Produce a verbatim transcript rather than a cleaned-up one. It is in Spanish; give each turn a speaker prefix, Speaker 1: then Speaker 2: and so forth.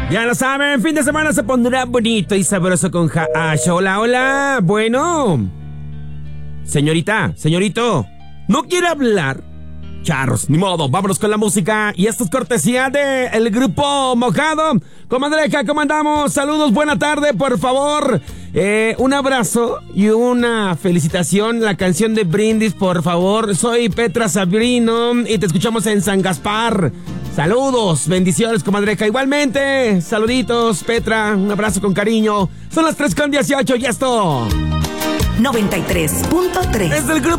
Speaker 1: Ya lo saben, fin de semana se pondrá bonito y sabroso con Jaash. Hola, hola. Bueno, señorita, señorito, ¿no quiere hablar? Charros, ni modo, vámonos con la música. Y esto es cortesía de el grupo Mojado. Comadreja, ¿cómo andamos? Saludos, buena tarde, por favor. Eh, un abrazo y una felicitación. La canción de Brindis, por favor. Soy Petra Sabrino y te escuchamos en San Gaspar. Saludos, bendiciones, comadreja. Igualmente, saluditos, Petra. Un abrazo con cariño. Son las tres con dieciocho y esto
Speaker 2: noventa y tres punto tres.
Speaker 1: es del grupo